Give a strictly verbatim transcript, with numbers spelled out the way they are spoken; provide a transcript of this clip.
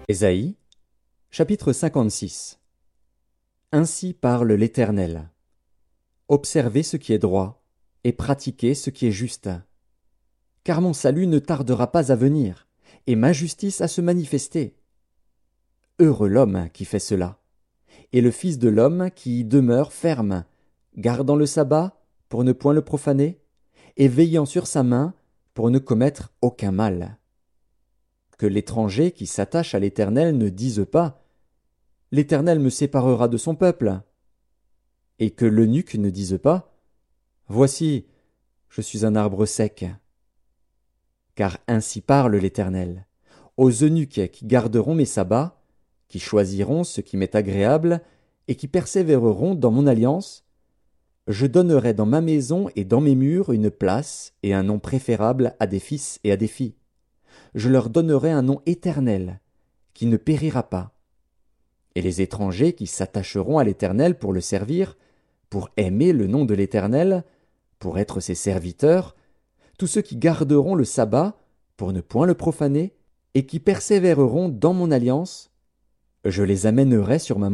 Ésaïe, chapitre cinquante-six. Ainsi parle l'Éternel. Observez ce qui est droit, et pratiquez ce qui est juste. Car mon salut ne tardera pas à venir, et ma justice à se manifester. Heureux l'homme qui fait cela, et le Fils de l'homme qui y demeure ferme, gardant le sabbat pour ne point le profaner, et veillant sur sa main pour ne commettre aucun mal. Que l'étranger qui s'attache à l'Éternel ne dise pas « L'Éternel me séparera de son peuple », et que l'eunuque ne dise pas « Voici, je suis un arbre sec ». Car ainsi parle l'Éternel, aux eunuques qui garderont mes sabbats, qui choisiront ce qui m'est agréable, et qui persévéreront dans mon alliance, je donnerai dans ma maison et dans mes murs une place et un nom préférable à des fils et à des filles. Je leur donnerai un nom éternel, qui ne périra pas. Et les étrangers qui s'attacheront à l'Éternel pour le servir, pour aimer le nom de l'Éternel, pour être ses serviteurs, tous ceux qui garderont le sabbat, pour ne point le profaner, et qui persévéreront dans mon alliance, je les amènerai sur ma